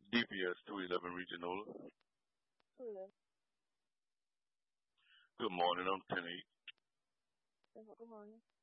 DPS 211 Regional. Hello. Good morning, I'm 10-8. Good morning.